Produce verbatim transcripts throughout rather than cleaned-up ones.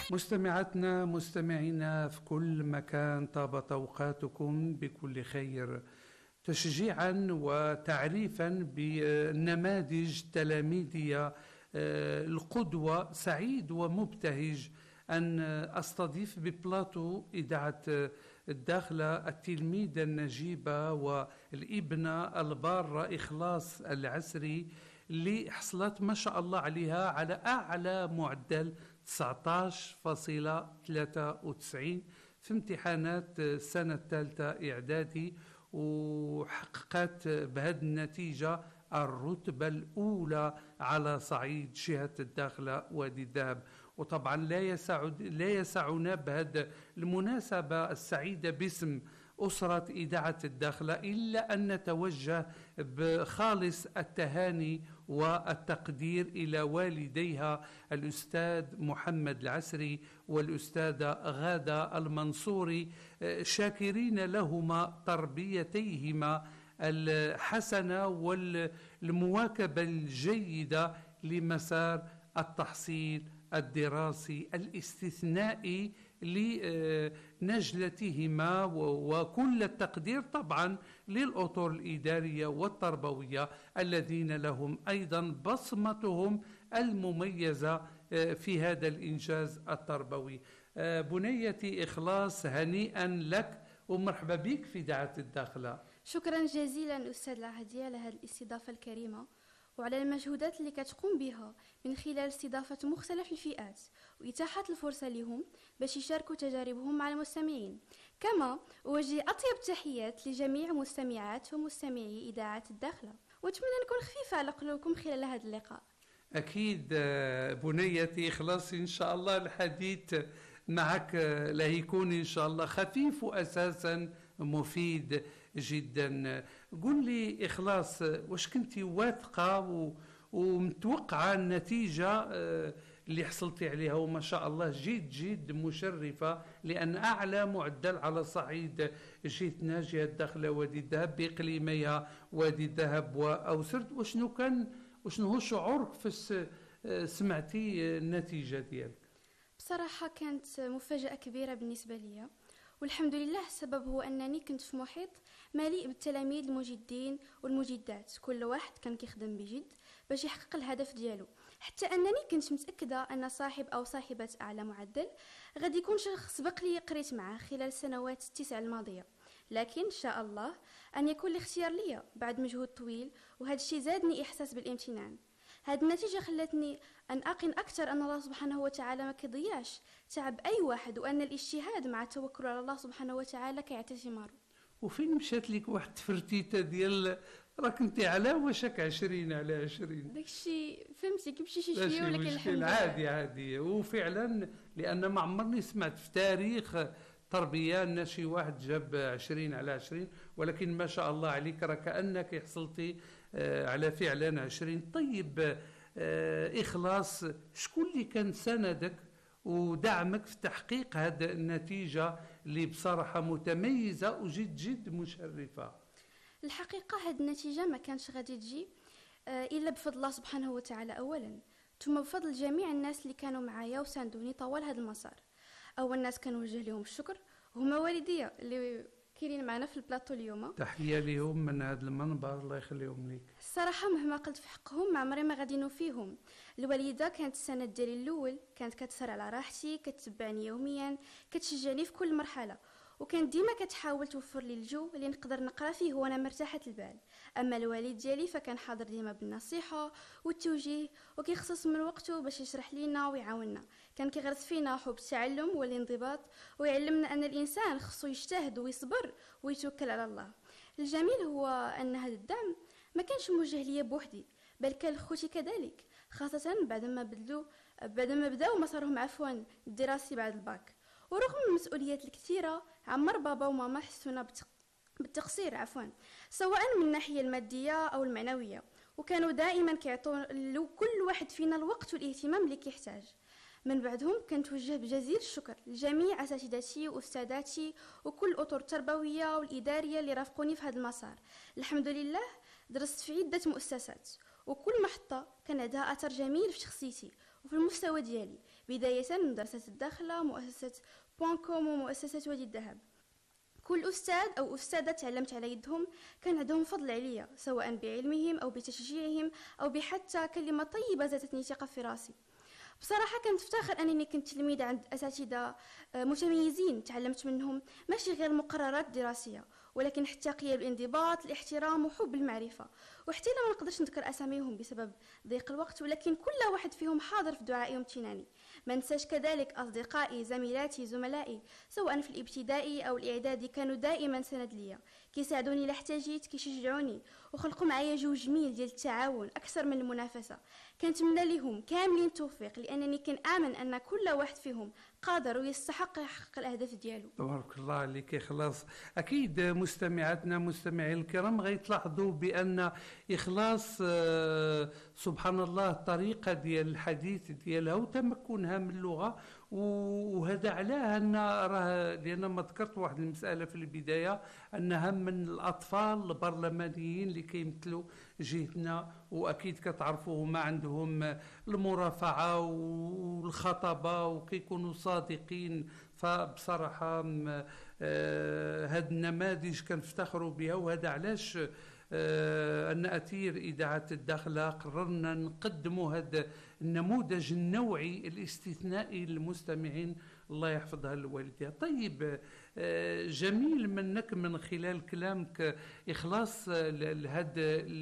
مستمعاتنا مستمعينا في كل مكان، طابت أوقاتكم بكل خير. تشجيعا وتعريفا بنماذج تلاميذية القدوة، سعيد ومبتهج أن أستضيف ببلاطو إذاعة الداخلة التلميذة النجيبة والابنة البارة إخلاص العسري، اللي حصلت ما شاء الله عليها على أعلى معدل تسعة عشر فاصلة ثلاثة وتسعين في امتحانات السنة الثالثة إعدادي، وحققت بهذه النتيجة الرتبة الأولى على صعيد جهة الداخلة وادي الذهب. وطبعا لا يسع لا يسعنا بهذه المناسبة السعيدة باسم أسرة إذاعة الداخلة إلا أن نتوجه بخالص التهاني والتقدير إلى والديها الأستاذ محمد العسري والأستاذة غادة المنصوري، شاكرين لهما تربيتيهما الحسنة والمواكبة الجيدة لمسار التحصيل الدراسي الاستثنائي لنجلتهما، وكل التقدير طبعا للأطر الإدارية والتربوية الذين لهم أيضا بصمتهم المميزة في هذا الإنجاز التربوي. بنيتي إخلاص، هنيئا لك ومرحبا بك في إذاعة الداخلة. شكرا جزيلا أستاذ العهدية على هذه الاستضافة الكريمة وعلى المجهودات اللي كتقوم بها من خلال استضافة مختلف الفئات وإتاحة الفرصة لهم باش يشاركوا تجاربهم مع المستمعين. كما أوجه أطيب التحيات لجميع مستمعات ومستمعي إذاعة الداخلة، وأتمنى نكون خفيفة على قلوبكم خلال هذا اللقاء. أكيد بنيتي إخلاص، إن شاء الله الحديث معك لا يكون إن شاء الله خفيف وأساسا مفيد جدا. قل لي إخلاص، واش كنتي واثقة ومتوقعة النتيجة اللي حصلتي عليها؟ وما شاء الله جد جد مشرفة، لأن أعلى معدل على صعيد جهتنا جهة الداخلة وادي الذهب بإقليميها وادي الذهب وأوسرد. وشنو كان وشنو هو شعورك في سمعتي النتيجة ديالك؟ بصراحة كانت مفاجأة كبيرة بالنسبة لي، والحمد لله. السبب هو أنني كنت في محيط مليء بالتلاميذ المجدين والمجدات، كل واحد كان كيخدم بجد باش يحقق الهدف ديالو، حتى أنني كنت متأكدة أن صاحب أو صاحبة أعلى معدل غادي يكون شخص سبق لي قريت معاه خلال السنوات التسع الماضية، لكن إن شاء الله أن يكون الاختيار لي بعد مجهود طويل، وهذا الشيء زادني إحساس بالامتنان. هذه النتيجة خلتني أن أقن أكثر أن الله سبحانه وتعالى ما كيضيعش تعب أي واحد، وأن الاجتهاد مع التوكل على الله سبحانه وتعالى كيعطي ثماره. وفين مشات لك واحد التفرتيته ديال راك انت على وشك عشرين على عشرين؟ داكشي فهمتي كيمشي شي شويه، ولكن الحمد لله عادي عادي. وفعلا لأن ما عمرني سمعت في تاريخ تربية أن شي واحد جاب عشرين على عشرين، ولكن ما شاء الله عليك راه كأنك حصلتي على فعلا عشرين. طيب إخلاص، شكون اللي كان سندك ودعمك في تحقيق هذه النتيجة اللي بصراحة متميزة وجد جد مشرفة؟ الحقيقة هذه النتيجة ما كانش غادي تجي إلا بفضل الله سبحانه وتعالى أولا، ثم بفضل جميع الناس اللي كانوا معايا وساندوني طوال هذا المسار. أول ناس كنوجه لهم الشكر هما والديا اللي كاينين معنا في البلاطو اليوم، تحية لهم من هذا المنبر، الله يخليهم ليك. الصراحة مهما قلت في حقهم ما عمري ما غادي نوفيهم. الوالدة كانت السند ديالي الأول، كانت كتسهر على راحتي، كتتبعني يوميا، كتشجعني في كل مرحلة، وكانت ديما كتحاول توفر لي الجو اللي نقدر نقرا فيه وانا مرتاحه البال. اما الوالد ديالي فكان حاضر ديما بالنصيحه والتوجيه، وكيخصص من وقته باش يشرح لينا ويعاوننا. كان كيغرس فينا حب التعلم والانضباط، ويعلمنا ان الانسان خصو يجتهد ويصبر ويتوكل على الله. الجميل هو ان هذا الدعم ما كانش موجه ليا بوحدي، بل كان لخوتي كذلك، خاصه بعد ما بدلوا بعد ما بداو مسارهم عفوا الدراسي بعد الباك. ورغم المسؤوليات الكثيرة عمر بابا وماما حسونا بالتقصير عفوا، سواء من الناحية المادية أو المعنوية، وكانوا دائما كيعطوا كل واحد فينا الوقت والاهتمام اللي كيحتاج. من بعدهم كنتوجه بجزيل الشكر لجميع أساتذتي وأستاذاتي وكل الأطر التربوية والإدارية اللي رافقوني في هذا المسار. الحمد لله درست في عدة مؤسسات، وكل محطة كان عندها أثر جميل في شخصيتي وفي المستوى ديالي، بداية من مدرسة الداخلة، مؤسسة بوان كوم، ومؤسسة وادي الذهب. كل أستاذ أو أستاذة تعلمت على يدهم كان عندهم فضل عليا، سواء بعلمهم أو بتشجيعهم أو بحتى كلمة طيبة زادتني ثقة في راسي. بصراحة كنت افتخر أنني كنت تلميذة عند أساتذة متميزين تعلمت منهم ماشي غير المقررات الدراسية، ولكن حتى قيم الانضباط، الاحترام وحب المعرفة. وحتى لا ما نقدرش نذكر أساميهم بسبب ضيق الوقت، ولكن كل واحد فيهم حاضر في دعائي وامتناني. ما ننساش كذلك أصدقائي، زميلاتي، زملائي، سواء في الابتدائي أو الإعدادي، كانوا دائما سند ليا، كيساعدوني إلا احتاجيت، كيشجعوني، وخلقوا معايا جو جميل ديال التعاون أكثر من المنافسة. كنتمنى لهم كاملين التوفيق، لأنني كنآمن أن كل واحد فيهم قادر ويستحق يحقق الأهداف ديالو. تبارك الله عليك. إخلاص أكيد مستمعاتنا مستمعي الكرام غيتلاحظوا بأن إخلاص آه سبحان الله الطريقة ديال الحديث ديالها وتمكنها من اللغة، وهذا علاه أن راه لأن ما ذكرت واحد المسألة في البداية أنها من الأطفال البرلمانيين اللي كيمثلوا جهتنا، وأكيد كتعرفوا ما عندهم المرافعة والخطبة وكيكونوا صادقين. فبصراحة آه هاد النماذج كنفتخروا بها، وهذا علاش آه أن أثير إذاعة الداخلة قررنا نقدموا هذا النموذج النوعي الاستثنائي للمستمعين، الله يحفظها لوالديها. طيب آه جميل منك من خلال كلامك إخلاص لهذا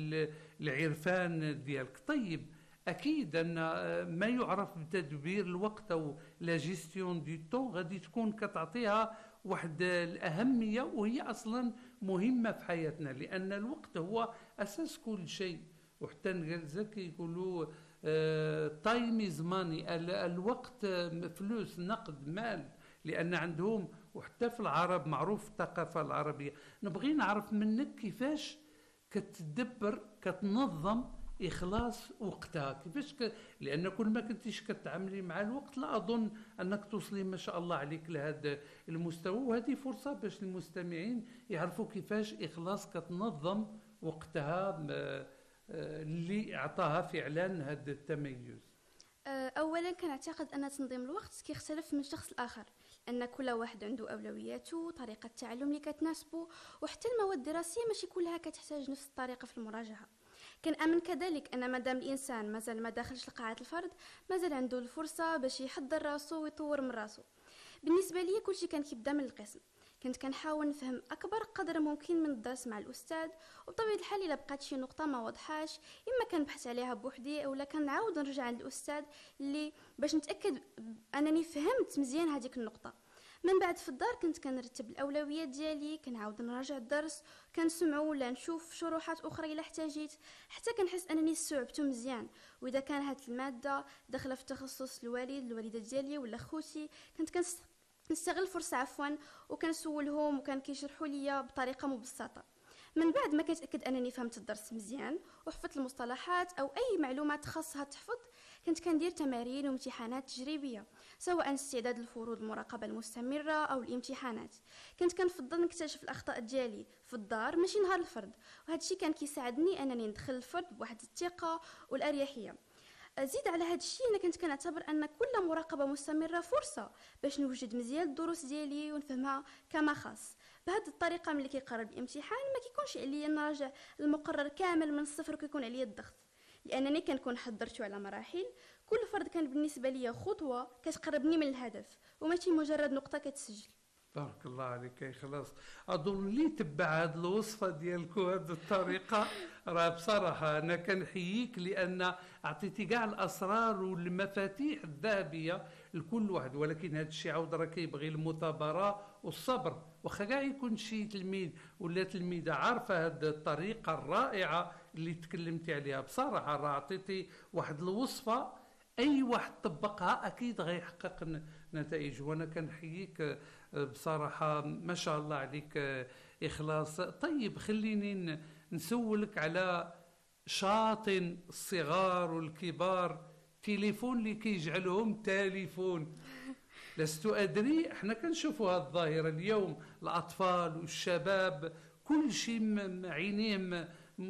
العرفان ديالك. طيب اكيد ان ما يعرف بتدبير الوقت او لا جيستيون دي طون غادي تكون كتعطيها واحد الاهميه، وهي اصلا مهمه في حياتنا، لان الوقت هو اساس كل شيء. وحتى الانجليزيه كيقولوا تايم از ماني، الوقت فلوس، نقد، مال، لان عندهم. وحتى في العرب معروف الثقافه العربيه. نبغي نعرف منك كيفاش كتدبر كتنظم إخلاص وقتها، كيفاش ك... لأن كل ما كنتيش كتعاملي مع الوقت لا أظن أنك توصلي ما شاء الله عليك لهذا المستوى. وهذه فرصة باش المستمعين يعرفوا كيفاش إخلاص كتنظم وقتها اللي أعطاها فعلا هذا التميز. أولا كنعتقد أن تنظيم الوقت كيختلف من شخص لآخر، أن كل واحد عنده أولوياته، طريقة التعلم اللي كتناسبه، وحتى المواد الدراسية ماشي كلها كتحتاج نفس الطريقة في المراجعة. كنآمن كذلك أن مادام الإنسان مازال ما داخلش لقاعة الفرد، مازال عنده الفرصة باش يحضر راسو ويطور من راسو. بالنسبة لي كلشي كان كيبدا من القسم، كنت كنحاول نفهم أكبر قدر ممكن من الدرس مع الأستاذ، وبطبيعة الحال إلا بقات شي نقطة ما واضحاش إما كنبحث عليها بوحدي أو لا كنعاود نرجع عند الأستاذ اللي باش نتأكد أنني فهمت مزيان هذيك النقطة. من بعد في الدار كنت كنرتب الاولويات ديالي، كنعاود نراجع الدرس، كنسمعو ولا نشوف شروحات اخرى الا احتاجيت، حتى كنحس انني استوعبته مزيان. واذا كان هاد الماده داخله في تخصص الوالد الوالده ديالي ولا خوتي، كنت كنستغل الفرصه عفوا وكنسولهم وكان كيشرحوا لي بطريقه مبسطه. من بعد ما كنتاكد انني فهمت الدرس مزيان وحفظت المصطلحات او اي معلومات خاصها تحفظ، كنت كندير تمارين وامتحانات تجريبيه، سواء استعداد الفروض، المراقبه المستمره او الامتحانات. كنت كنفضل نكتشف الاخطاء ديالي في الدار ماشي نهار الفرد، وهذا الشيء كان كيساعدني انني ندخل الفرد بواحد الثقه والاريحيه. زيد على هذا الشيء انا كنت كنعتبر ان كل مراقبه مستمره فرصه باش نوجد مزيان الدروس ديالي ونفهمها كما خاص. بهذه الطريقه ملي كيقرب الامتحان ما كيكونش عليا نراجع المقرر كامل من الصفر وكيكون عليا الضغط، لانني كنكون حضرته على مراحل. كل فرد كان بالنسبه لي خطوه كتقربني من الهدف وماشي مجرد نقطه كتسجل. بارك الله عليك. خلاص اظن اللي تبع هذه الوصفه ديالك وهذه الطريقه راه بصراحه انا كنحييك، لان اعطيتي كاع الاسرار والمفاتيح الذهبيه لكل واحد. ولكن هذا الشيء عاود راه كيبغي المثابره والصبر. واخا كاع يكون شي تلميذ ولا تلميذه عارفه هذه الطريقه الرائعه اللي تكلمتي عليها، بصراحه راه عطيتي واحد الوصفه اي واحد طبقها اكيد غيحقق نتائج. وانا كنحييك بصراحه ما شاء الله عليك إخلاص. طيب خليني نسولك على شاطن الصغار والكبار، تليفون اللي كيجعلهم تليفون. لست أدري، احنا كنشوفوا هذه الظاهرة اليوم، الأطفال والشباب كل شيء عينيهم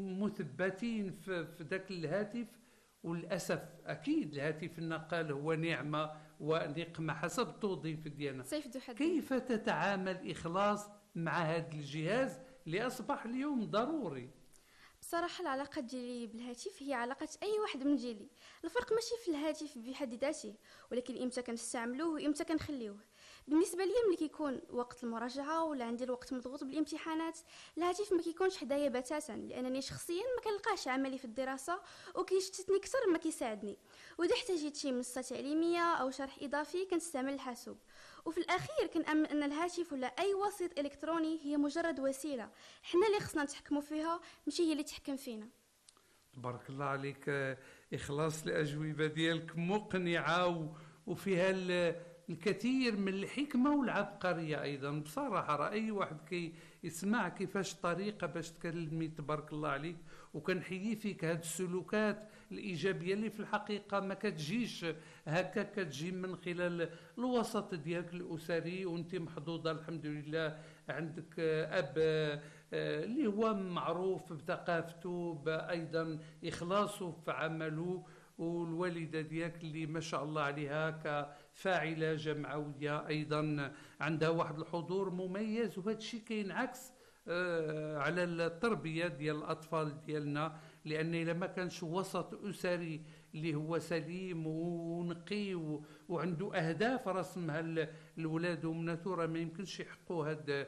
مثبتين في ذاك الهاتف. والأسف أكيد الهاتف النقال هو نعمة ونقمة حسب التوظيف ديالنا. صيف ذو حد. كيف تتعامل إخلاص مع هذا الجهاز اللي أصبح اليوم ضروري؟ بصراحة العلاقة ديالي بالهاتف هي علاقة أي واحد من جيلي. الفرق ماشي في الهاتف بحد ذاته، ولكن إمتى كنستعملوه وإمتى كنخليوه. بالنسبة لي ملي كيكون وقت المراجعة ولا عندي الوقت مضغوط بالامتحانات، الهاتف ما كيكونش حدايا بتاتا، لأنني شخصيا ما كنلقاش عملي في الدراسة وكيشتتني كتر ما كيساعدني. وإذا احتاجيت شي منصة تعليمية أو شرح إضافي كنستعمل الحاسوب. وفي الأخير كنأمن أن الهاتف ولا أي وسيط إلكتروني هي مجرد وسيلة، حنا اللي خصنا نتحكموا فيها ماشي هي اللي تحكم فينا. تبارك الله عليك إخلاص. الأجوبة ديالك مقنعة وفيها الكثير من الحكمة والعبقرية أيضا. بصراحة رأى أي واحد كي يسمع كيفاش طريقة باش تكلمي تبارك الله عليك، وكنحيي فيك هاد السلوكات الإيجابية اللي في الحقيقة ما كتجيش هكا، كتجي من خلال الوسط ديالك الأسري، وانت محظوظة الحمد لله عندك أب اللي هو معروف بثقافته، أيضا إخلاصه في عمله، والوالدة ديالك اللي ما شاء الله عليها كفاعلة جمعوية أيضا عندها واحد الحضور مميز، وهذا الشيء كينعكس على التربية ديال الأطفال ديالنا. لأن إلا ما كانش وسط أسري اللي هو سليم ونقي وعنده أهداف رسمها الولاد ومناثورة، ما يمكنش يحققوا هاد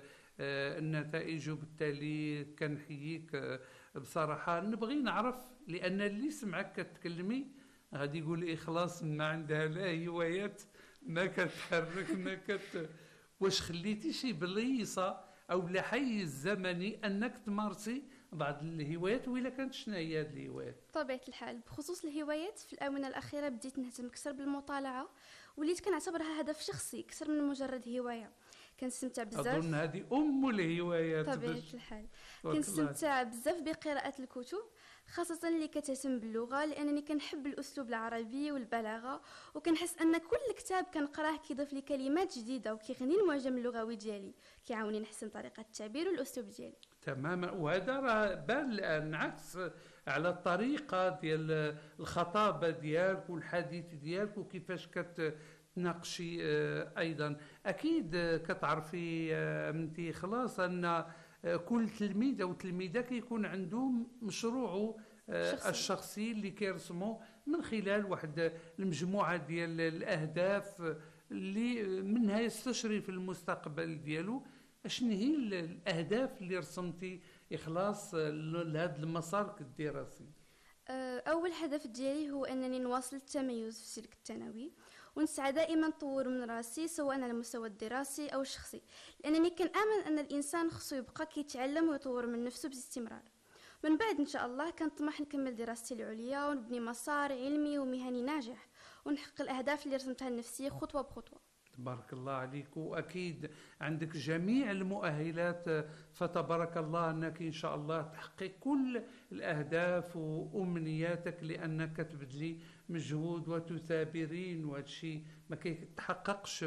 النتائج. وبالتالي كنحييك بصراحة. نبغي نعرف، لأن اللي سمعك كتكلمي غادي يقول إخلاص ما عندها لا هوايات، ما كتحرك ما كت واش خليتي شي بليصة أو لا حيز زمني أنك تمارسي بعض الهوايات، وإلا كانت شنو هي هذه الهوايات؟ بطبيعة الحال بخصوص الهوايات في الآونة الأخيرة بديت نهتم أكثر بالمطالعة، وليت كنعتبرها هدف شخصي أكثر من مجرد هواية. كنستمتع بزاف. أظن هذه أم الهوايات. بطبيعة الحال كنستمتع بزاف بقراءة الكتب، خاصة اللي كتهتم باللغة، لأنني كنحب الأسلوب العربي والبلاغة، وكنحس أن كل كتاب كنقراه كيضيف لي كلمات جديدة وكيغني المعجم اللغوي ديالي، كيعاوني نحسن طريقة التعبير والأسلوب ديالي. تماما. وهذا راه بان الآن عكس على الطريقة ديال الخطابة ديالك والحديث ديالك وكيفاش كت تناقشي أيضا. أكيد كتعرفي أمنتي خلاص أن كل تلميذ أو تلميذة كيكون عندهم مشروعه شخصي. الشخصي اللي كيرسمه من خلال واحد المجموعة ديال الأهداف اللي منها يستشري في المستقبل ديالو. أشن هي الأهداف اللي رسمتي إخلاص لهذا المسار الدراسي؟ أول هدف ديالي هو أنني نواصل التميز في السلك الثانوي، ونسعى دائما نطور من راسي سواء على المستوى الدراسي أو الشخصي، لأنني كنآمن أن الإنسان خصو يبقى كيتعلم ويطور من نفسه باستمرار. من بعد إن شاء الله كنطمح نكمل دراستي العليا ونبني مسار علمي ومهني ناجح، ونحقق الأهداف اللي رسمتها لنفسي خطوة بخطوة. تبارك الله عليك. وأكيد عندك جميع المؤهلات، فتبارك الله أنك إن شاء الله تحقق كل الأهداف وأمنياتك، لأنك تبذلي مجهود وتثابرين، وهذا الشيء ما كيتحققش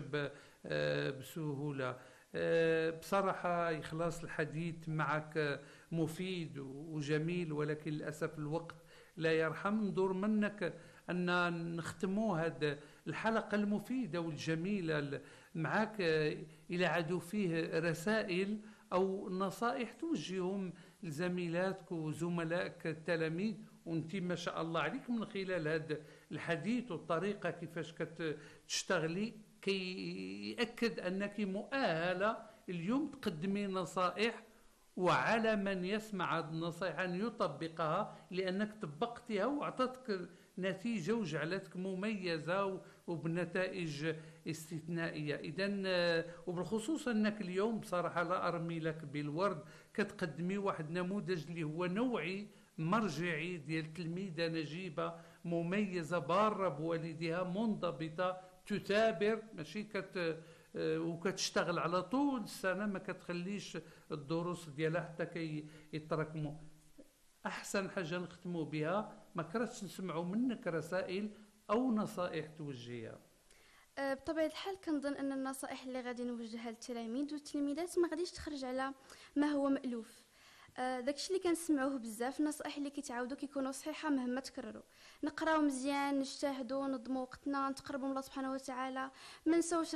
بسهولة. بصراحة إخلاص الحديث معك مفيد وجميل، ولكن للأسف الوقت لا يرحم. ندور منك أن نختموا هذه الحلقة المفيدة والجميلة معك إلى عدو فيه رسائل أو نصائح توجههم لزميلاتك وزملائك التلاميذ، وانت ما شاء الله عليك من خلال هذا الحديث والطريقة كيفاش كتشتغلي كي يأكد أنك مؤهلة اليوم تقدمي نصائح، وعلى من يسمع هذه النصائح أن يطبقها، لأنك طبقتها وأعطتك نتيجة وجعلتك مميزة وبنتائج استثنائية. إذن وبالخصوص أنك اليوم بصراحة لا أرمي لك بالورد، كتقدمي واحد نموذج اللي هو نوعي مرجعي ديال تلميذة نجيبة مميزة بارة بوالدها، منضبطة، تثابر، ماشي كت وكتشتغل على طول السنة، ما كتخليش الدروس ديالها حتى كي يتراكموا. أحسن حاجة نختموا بها، ما كرهتش نسمعوا منك رسائل أو نصائح توجهيها. بطبيعة الحال كنظن أن النصائح اللي غادي نوجهها للتلاميذ والتلميذات ما غاديش تخرج على ما هو مألوف. آه، داكشي اللي كنسمعوه بزاف، النصائح اللي كيتعاودوا كيكونوا صحيحه مهما تكرروا. نقراو مزيان، نجتهدوا، نضموا وقتنا، نتقربوا من الله سبحانه وتعالى، ما نساوش